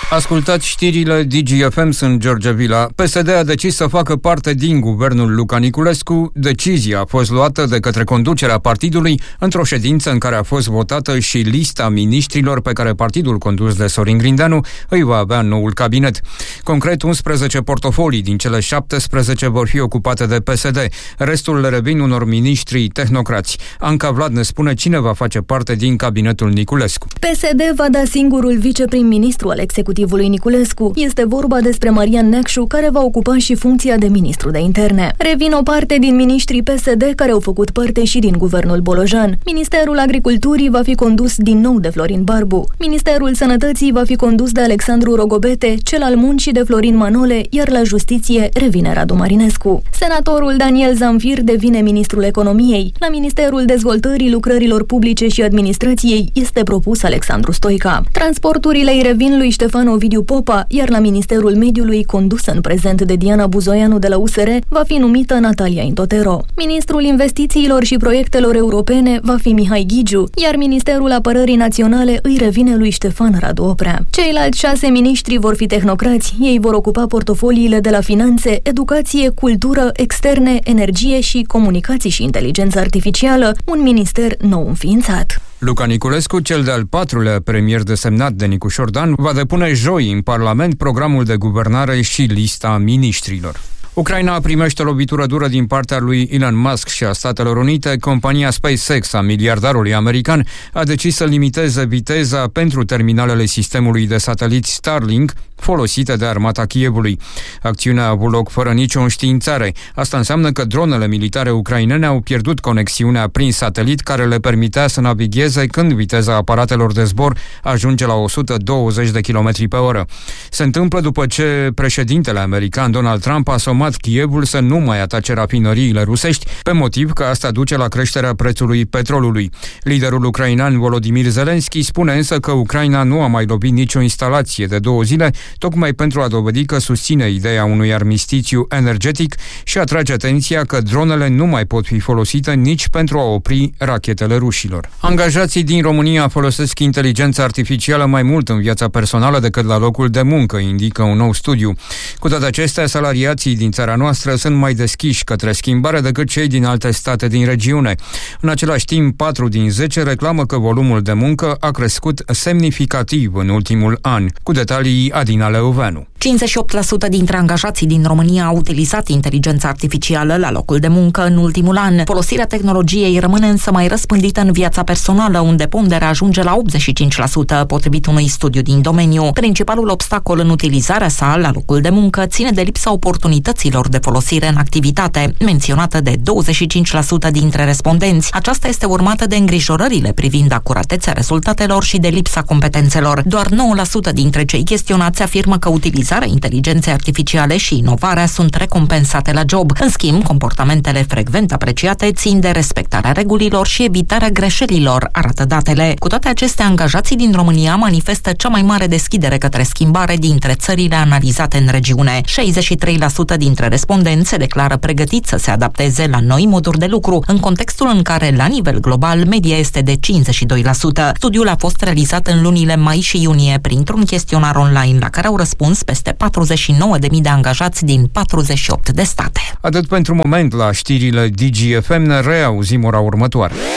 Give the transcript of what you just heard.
Ascultați știrile DGFM, sunt George Vila. PSD a decis să facă parte din guvernul Luca Niculescu. Decizia a fost luată de către conducerea partidului într-o ședință în care a fost votată și lista miniștrilor pe care partidul condus de Sorin Grindeanu îi va avea în noul cabinet. Concret, 11 portofolii din cele 17 vor fi ocupate de PSD. Restul le revin unor miniștri tehnocrați. Anca Vlad ne spune cine va face parte din cabinetul Niculescu. PSD va da singurul viceprim-ministru al executivului Niculescu. Este vorba despre Marian Necșu, care va ocupa și funcția de ministru de interne. Revin o parte din miniștrii PSD care au făcut parte și din guvernul Bolojan. Ministerul Agriculturii va fi condus din nou de Florin Barbu. Ministerul Sănătății va fi condus de Alexandru Rogobete, cel al Muncii de Florin Manole, iar la Justiție revine Radu Marinescu. Senatorul Daniel Zamfir devine ministrul Economiei. La Ministerul Dezvoltării, Lucrărilor Publice și Administrației este propus Alexandru Stoica. Transporturile îi revin lui Ștefan Ovidiu Popa, iar la Ministerul Mediului, condusă în prezent de Diana Buzoianu de la USR, va fi numită Natalia Intotero. Ministrul Investițiilor și Proiectelor Europene va fi Mihai Ghigiu, iar Ministerul Apărării Naționale îi revine lui Ștefan Radu Oprea. Ceilalți 6 miniștri vor fi tehnocrați. Ei vor ocupa portofoliile de la finanțe, educație, cultură, externe, energie și comunicații și inteligență artificială, un minister nou înființat. Luca Niculescu, cel de-al 4-lea premier desemnat de Nicu Șordan, va depune joi în Parlament programul de guvernare și lista miniștrilor. Ucraina primește lovitură dură din partea lui Elon Musk și a Statelor Unite. Compania SpaceX a miliardarului american a decis să limiteze viteza pentru terminalele sistemului de sateliți Starlink folosite de armata Kievului. Acțiunea a avut loc fără nicio înștiințare. Asta înseamnă că dronele militare ucrainene au pierdut conexiunea prin satelit care le permitea să navigheze când viteza aparatelor de zbor ajunge la 120 de km pe oră. Se întâmplă după ce președintele american Donald Trump a somat Kievul să nu mai atace rafinăriile rusești, pe motiv că asta duce la creșterea prețului petrolului. Liderul ucrainean Volodymyr Zelensky spune însă că Ucraina nu a mai lovit nicio instalație de 2 zile, tocmai pentru a dovedi că susține ideea unui armistițiu energetic și atrage atenția că dronele nu mai pot fi folosite nici pentru a opri rachetele rușilor. Angajații din România folosesc inteligența artificială mai mult în viața personală decât la locul de muncă, indică un nou studiu. Cu toate acestea, salariații din țara noastră sunt mai deschiși către schimbare decât cei din alte state din regiune. În același timp, 4 din 10 reclamă că volumul de muncă a crescut semnificativ în ultimul an. Cu detalii Adina Leoveanu. 58% dintre angajații din România au utilizat inteligența artificială la locul de muncă în ultimul an. Folosirea tehnologiei rămâne însă mai răspândită în viața personală, unde ponderea ajunge la 85%, potrivit unui studiu din domeniu. Principalul obstacol în utilizarea sa la locul de muncă ține de lipsa oportunităților de folosire în activitate, menționată de 25% dintre respondenți. Aceasta este urmată de îngrijorările privind acuratețea rezultatelor și de lipsa competențelor. Doar 9% dintre cei chestionați afirmă că utilizarea inteligenței artificiale și inovarea sunt recompensate la job. În schimb, comportamentele frecvent apreciate țin de respectarea regulilor și evitarea greșelilor, arată datele. Cu toate acestea, angajații din România manifestă cea mai mare deschidere către schimbare dintre țările analizate în regiune. 63% dintre respondenți se declară pregătiți să se adapteze la noi moduri de lucru, în contextul în care, la nivel global, media este de 52%. Studiul a fost realizat în lunile mai și iunie printr-un chestionar online la care au răspuns peste 49.000 de angajați din 48 de state. Atât pentru moment la știrile DGFM, ne reauzim ora următoare.